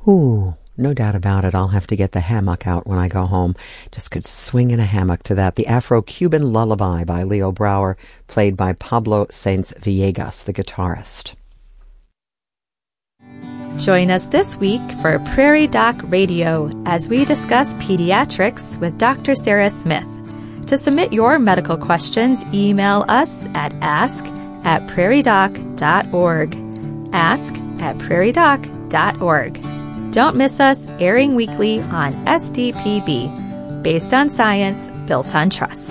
Ooh, no doubt about it. I'll have to get the hammock out when I go home. Just could swing in a hammock to that. The Afro-Cuban Lullaby by Leo Brouwer, played by Pablo Sainz Villegas, the guitarist. Join us this week for Prairie Doc Radio as we discuss pediatrics with Dr. Sarah Smith. To submit your medical questions, email us at ask@prairiedoc.org. ask@prairiedoc.org. Don't miss us, airing weekly on SDPB, based on science, built on trust.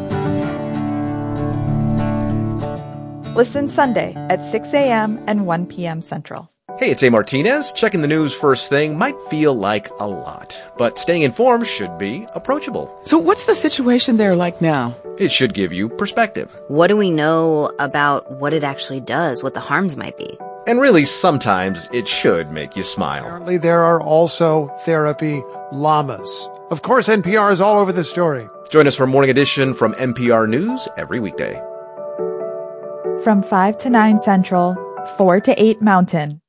Listen Sunday at 6 a.m. and 1 p.m. Central. Hey, it's A. Martinez. Checking the news first thing might feel like a lot, but staying informed should be approachable. So what's the situation there like now? It should give you perspective. What do we know about what it actually does, what the harms might be? And really, sometimes it should make you smile. Apparently, there are also therapy llamas. Of course, NPR is all over the story. Join us for Morning Edition from NPR News every weekday. From 5 to 9 Central, 4 to 8 Mountain.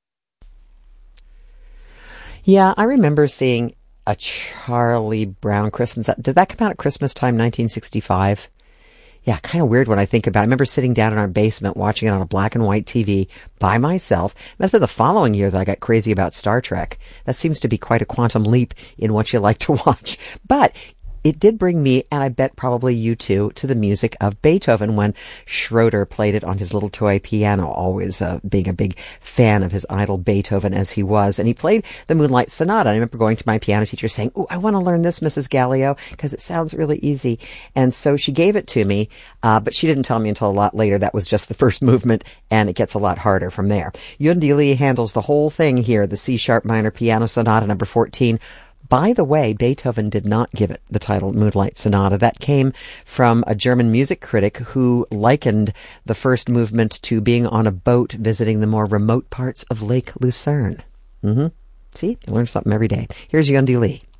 Yeah, I remember seeing a Charlie Brown Christmas. Did that come out at Christmas time, 1965? Yeah, kind of weird when I think about it. I remember sitting down in our basement watching it on a black and white TV by myself. It must have been the following year that I got crazy about Star Trek. That seems to be quite a quantum leap in what you like to watch. But it did bring me, and I bet probably you too, to the music of Beethoven when Schroeder played it on his little toy piano, always being a big fan of his idol Beethoven as he was. And he played the Moonlight Sonata. I remember going to my piano teacher saying, "Oh, I want to learn this, Mrs. Gallio, because it sounds really easy." And so she gave it to me, but she didn't tell me until a lot later that was just the first movement, and it gets a lot harder from there. Yundi Lee handles the whole thing here, the C-sharp minor piano sonata number 14. By the way, Beethoven did not give it the title Moonlight Sonata. That came from a German music critic who likened the first movement to being on a boat visiting the more remote parts of Lake Lucerne. See? You learn something every day. Here's Yundi Lee.